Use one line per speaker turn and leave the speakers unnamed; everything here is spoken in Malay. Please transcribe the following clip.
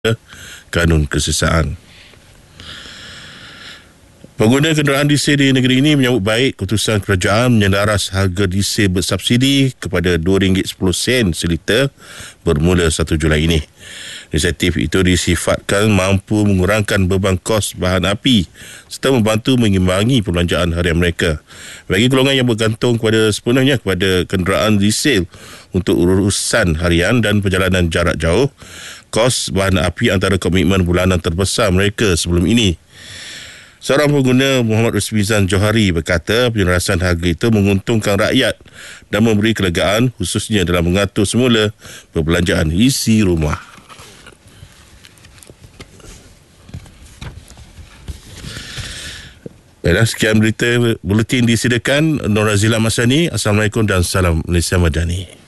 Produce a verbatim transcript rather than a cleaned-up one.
kanun kesesaan. Pengguna kenderaan diesel di negeri ini menyambut baik keputusan kerajaan menyendaras harga diesel bersubsidi kepada dua ringgit sepuluh sen seliter bermula satu Julai ini. Inisiatif itu disifatkan mampu mengurangkan beban kos bahan api serta membantu mengimbangi perbelanjaan harian mereka. Bagi golongan yang bergantung kepada sepenuhnya kepada kenderaan diesel untuk urusan harian dan perjalanan jarak jauh, kos bahan api antara komitmen bulanan terbesar mereka sebelum ini. Seorang pengguna, Muhammad Rusmizan Johari, berkata penyelarasan harga itu menguntungkan rakyat dan memberi kelegaan khususnya dalam mengatur semula perbelanjaan isi rumah. Baiklah, sekian berita buletin disediakan Nur Razila Masani. Assalamualaikum dan salam Malaysia Madani.